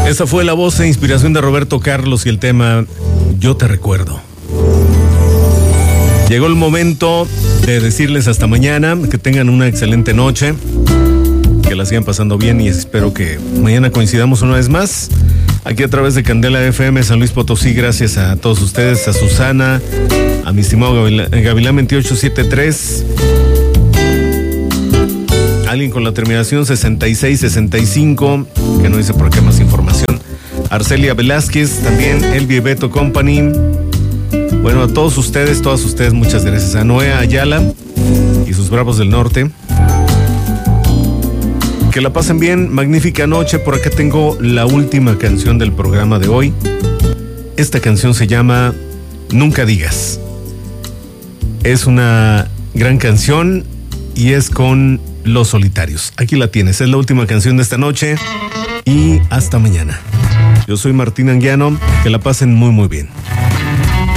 Esa fue la voz e inspiración de Roberto Carlos y el tema Yo te recuerdo. Llegó el momento de decirles hasta mañana, que tengan una excelente noche, que la sigan pasando bien y espero que mañana coincidamos una vez más aquí a través de Candela FM San Luis Potosí. Gracias a todos ustedes, a Susana, a mi estimado Gavilán 2873, alguien con la terminación 6665 que no dice por qué más información, Arcelia Velázquez, también El Beto Company. Bueno, a todos ustedes, todas ustedes, muchas gracias. A Noé Ayala y sus Bravos del Norte, que la pasen bien, magnífica noche. Por acá tengo la última canción del programa de hoy. Esta canción se llama Nunca Digas. Es una gran canción y es con Los Solitarios. Aquí la tienes, es la última canción de esta noche y hasta mañana. Yo soy Martín Anguiano, que la pasen muy muy bien.